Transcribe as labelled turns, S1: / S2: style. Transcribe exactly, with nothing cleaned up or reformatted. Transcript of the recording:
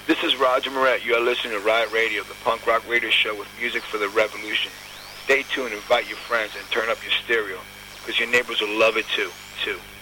S1: This is Roger Moret. You are listening to Riot Radio, the punk rock radio show with music for the revolution. Stay tuned, invite your friends, and turn up your stereo, because your neighbors will love it too, too.